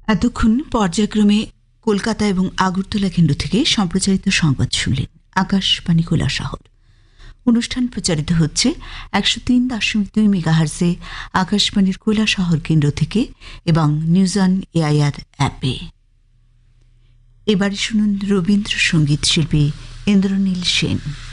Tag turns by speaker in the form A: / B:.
A: এতক্ষণ পর্যায়ক্রমে কলকাতা এবং আগরতলা কেন্দ্র থেকে সম্প্রচারিত সংবাদ শুনলেন। আকাশবাণী কৈলাসহর। অনুষ্ঠান প্রচারিত হচ্ছে 103.2 মেগাহার্জে আকাশবাণীর কৈলাসহর কেন্দ্র থেকে এবং নিউজ অন এআইআর অ্যাপে। এবারে শুনুন রবীন্দ্রসঙ্গীত শিল্পী ইন্দ্রনীল সেন।